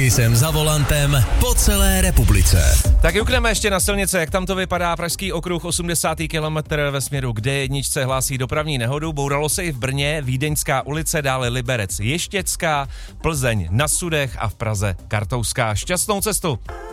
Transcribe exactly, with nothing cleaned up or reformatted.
Taky jsem za volantem po celé republice. Tak jukneme ještě na silnice, jak tam to vypadá. Pražský okruh, osmdesátý kilometr ve směru k D jedna hlásí dopravní nehodu. Bouralo se i v Brně, Vídeňská ulice, dále Liberec Ještěcká, Plzeň na Sudech a v Praze Kartouská. Šťastnou cestu.